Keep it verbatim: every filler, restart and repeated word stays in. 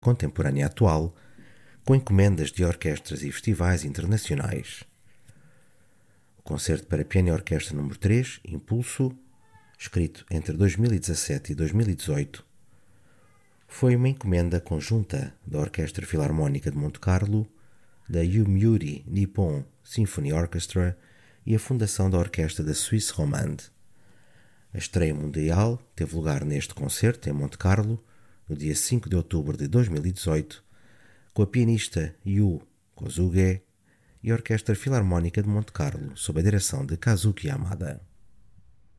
contemporânea atual, com encomendas de orquestras e festivais internacionais. O Concerto para Piano e Orquestra número três, Impulso, escrito entre dois mil e dezassete e dois mil e dezoito, foi uma encomenda conjunta da Orquestra Filarmónica de Monte Carlo, da Yomiuri Nippon Symphony Orchestra e a Fundação da Orquestra da Swiss Romande. A estreia mundial teve lugar neste concerto em Monte Carlo, no dia cinco de outubro de dois mil e dezoito, com a pianista Yu Kosuge e a Orquestra Filarmónica de Monte Carlo, sob a direção de Kazuki Yamada.